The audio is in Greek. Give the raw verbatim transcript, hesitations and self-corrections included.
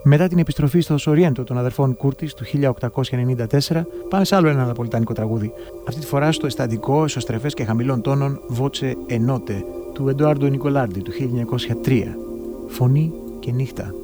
Μετά την επιστροφή στο Σοριέντο των αδερφών Κούρτις του χίλια οκτακόσια ενενήντα τέσσερα, πάμε σε άλλο ένα ναπολιτάνικο τραγούδι. Αυτή τη φορά στο αισθαντικό, εσωστρεφές και χαμηλών τόνων Voce e Notte του Εντουάρντο Νικολάρντι του χίλια εννιακόσια τρία. Φωνή και νύχτα.